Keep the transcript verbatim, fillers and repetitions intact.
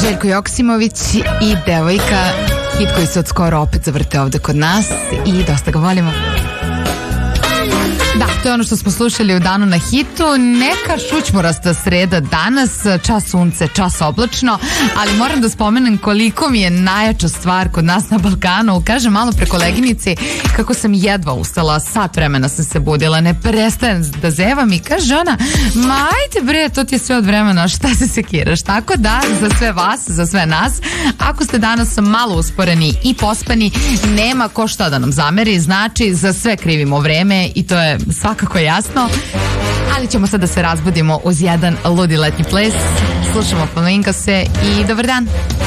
Željko Joksimović i Devojka, hit koji se od skoro opet zavrte ovde kod nas i dosta ga volimo. Da, to je ono što smo slušali u Danu na hitu. Neka šućmurasta sreda danas, čas sunce, čas oblačno, ali moram da spomenem koliko mi je najjača stvar kod nas na Balkanu. Kažem malo pre koleginici kako sam jedva ustala, sat vremena sam se budila, ne prestajem da zevam i kaže ona, ma ajde bre, to ti je sve od vremena, šta se sekiraš? Tako da, za sve vas, za sve nas, ako ste danas malo usporeni i pospani, nema ko šta da nam zameri, znači za sve krivimo vreme i to je svakako jasno, ali ćemo sad da se razbudimo uz jedan ludi letnji ples. Slušamo Flamingose i dobar dan.